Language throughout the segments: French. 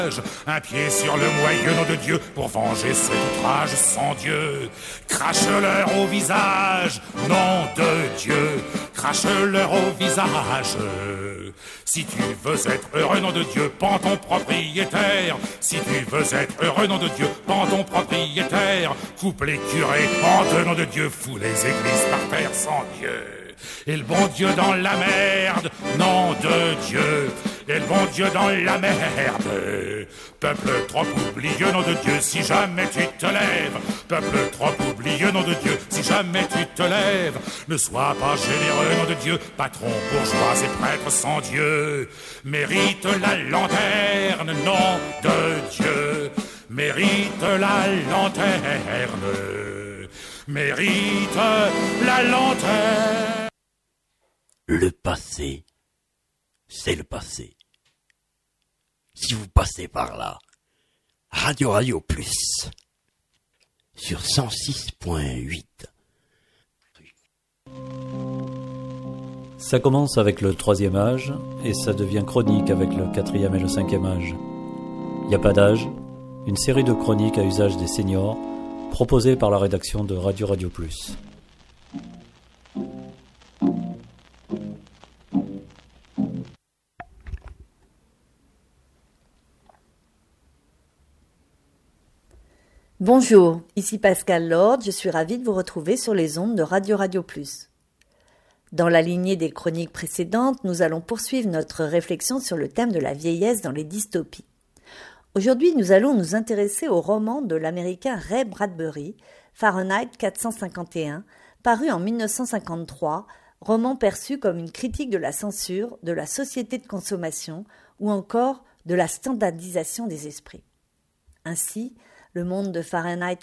Un pied sur le moyeu, nom de Dieu, pour venger cet outrage sans Dieu. Crache-leur au visage, nom de Dieu, crache-leur au visage. Si tu veux être heureux, nom de Dieu, pends ton propriétaire. Si tu veux être heureux, nom de Dieu, pends ton propriétaire. Coupe les curés en deux, nom de Dieu, fous les églises par terre sans Dieu. Et le bon Dieu dans la merde, nom de Dieu. Et le bon Dieu dans la merde. Peuple trop oublieux, nom de Dieu, si jamais tu te lèves. Peuple trop oublieux, nom de Dieu, si jamais tu te lèves. Ne sois pas généreux, nom de Dieu, patron, bourgeois et prêtre sans Dieu. Mérite la lanterne, nom de Dieu. Mérite la lanterne. Mérite la lanterne. Le passé, c'est le passé. Si vous passez par là, Radio Plus, sur 106.8. Ça commence avec le 3e âge, et ça devient chronique avec le 4e et le 5e âge. Y a pas d'âge, une série de chroniques à usage des seniors, proposée par la rédaction de Radio Plus. Bonjour, ici Pascal Lord, je suis ravie de vous retrouver sur les ondes de Radio Plus. Dans la lignée des chroniques précédentes, nous allons poursuivre notre réflexion sur le thème de la vieillesse dans les dystopies. Aujourd'hui, nous allons nous intéresser au roman de l'américain Ray Bradbury, Fahrenheit 451, paru en 1953, roman perçu comme une critique de la censure, de la société de consommation ou encore de la standardisation des esprits. Ainsi, le monde de Fahrenheit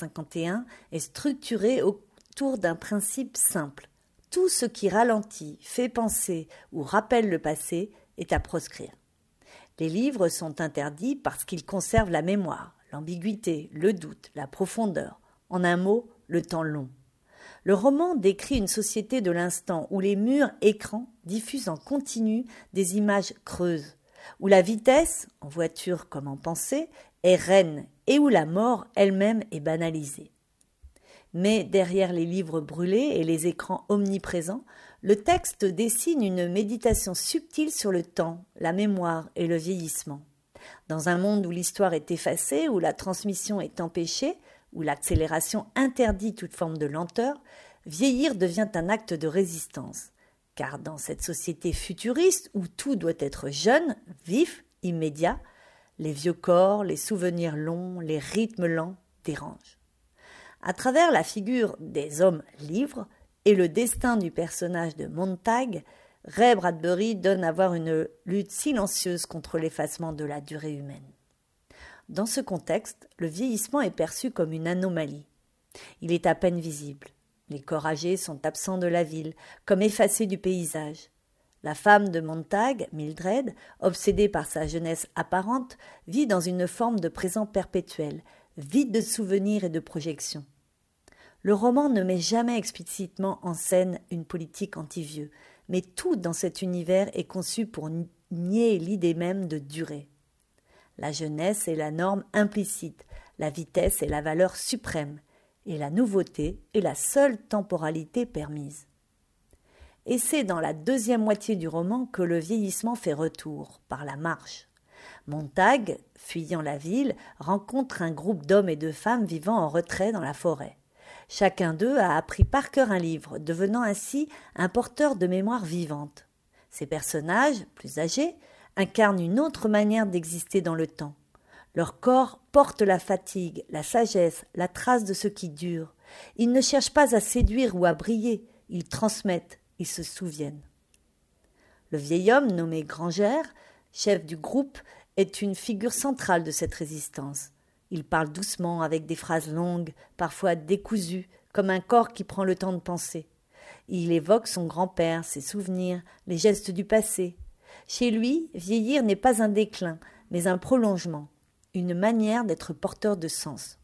451 est structuré autour d'un principe simple. Tout ce qui ralentit, fait penser ou rappelle le passé est à proscrire. Les livres sont interdits parce qu'ils conservent la mémoire, l'ambiguïté, le doute, la profondeur, en un mot, le temps long. Le roman décrit une société de l'instant où les murs écrans diffusent en continu des images creuses, où la vitesse, en voiture comme en pensée, est reine et où la mort elle-même est banalisée. Mais derrière les livres brûlés et les écrans omniprésents, le texte dessine une méditation subtile sur le temps, la mémoire et le vieillissement. Dans un monde où l'histoire est effacée, où la transmission est empêchée, où l'accélération interdit toute forme de lenteur, vieillir devient un acte de résistance. Car dans cette société futuriste où tout doit être jeune, vif, immédiat, les vieux corps, les souvenirs longs, les rythmes lents dérangent. À travers la figure des hommes livres et le destin du personnage de Montag, Ray Bradbury donne à voir une lutte silencieuse contre l'effacement de la durée humaine. Dans ce contexte, le vieillissement est perçu comme une anomalie. Il est à peine visible. Les corps âgés sont absents de la ville, comme effacés du paysage. La femme de Montag, Mildred, obsédée par sa jeunesse apparente, vit dans une forme de présent perpétuel, vide de souvenirs et de projections. Le roman ne met jamais explicitement en scène une politique anti-vieux, mais tout dans cet univers est conçu pour nier l'idée même de durée. La jeunesse est la norme implicite, la vitesse est la valeur suprême, et la nouveauté est la seule temporalité permise. Et c'est dans la deuxième moitié du roman que le vieillissement fait retour, par la marche. Montag, fuyant la ville, rencontre un groupe d'hommes et de femmes vivant en retrait dans la forêt. Chacun d'eux a appris par cœur un livre, devenant ainsi un porteur de mémoire vivante. Ces personnages, plus âgés, incarnent une autre manière d'exister dans le temps. Leur corps porte la fatigue, la sagesse, la trace de ce qui dure. Ils ne cherchent pas à séduire ou à briller, ils transmettent. Ils se souviennent. Le vieil homme nommé Granger, chef du groupe, est une figure centrale de cette résistance. Il parle doucement avec des phrases longues, parfois décousues, comme un corps qui prend le temps de penser. Il évoque son grand-père, ses souvenirs, les gestes du passé. Chez lui, vieillir n'est pas un déclin, mais un prolongement, une manière d'être porteur de sens.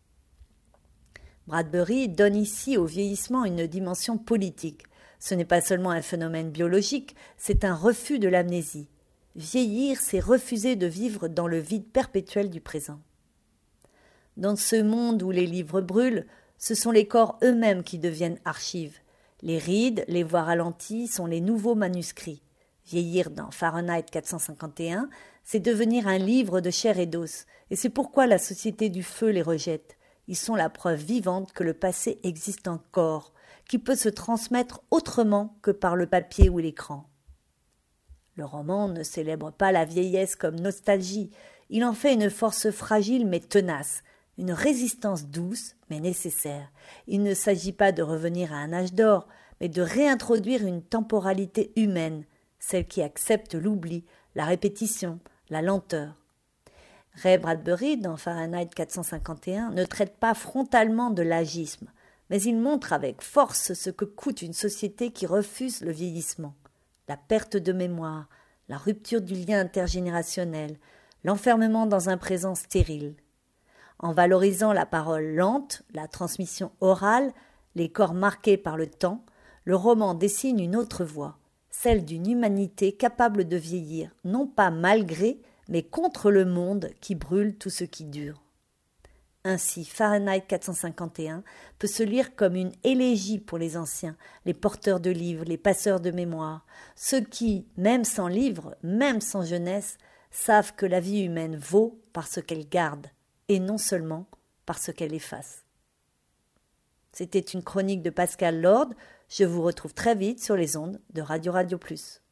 Bradbury donne ici au vieillissement une dimension politique. Ce n'est pas seulement un phénomène biologique, c'est un refus de l'amnésie. Vieillir, c'est refuser de vivre dans le vide perpétuel du présent. Dans ce monde où les livres brûlent, ce sont les corps eux-mêmes qui deviennent archives. Les rides, les voix ralenties sont les nouveaux manuscrits. Vieillir dans Fahrenheit 451, c'est devenir un livre de chair et d'os, et c'est pourquoi la société du feu les rejette. Ils sont la preuve vivante que le passé existe encore, qui peut se transmettre autrement que par le papier ou l'écran. Le roman ne célèbre pas la vieillesse comme nostalgie, il en fait une force fragile mais tenace, une résistance douce mais nécessaire. Il ne s'agit pas de revenir à un âge d'or, mais de réintroduire une temporalité humaine, celle qui accepte l'oubli, la répétition, la lenteur. Ray Bradbury, dans Fahrenheit 451, ne traite pas frontalement de l'agisme, mais il montre avec force ce que coûte une société qui refuse le vieillissement. La perte de mémoire, la rupture du lien intergénérationnel, l'enfermement dans un présent stérile. En valorisant la parole lente, la transmission orale, les corps marqués par le temps, le roman dessine une autre voie, celle d'une humanité capable de vieillir, non pas malgré, mais contre le monde qui brûle tout ce qui dure. Ainsi, Fahrenheit 451 peut se lire comme une élégie pour les anciens, les porteurs de livres, les passeurs de mémoire, ceux qui, même sans livres, même sans jeunesse, savent que la vie humaine vaut par ce qu'elle garde, et non seulement par ce qu'elle efface. C'était une chronique de Pascal Lord. Je vous retrouve très vite sur les ondes de Radio Plus.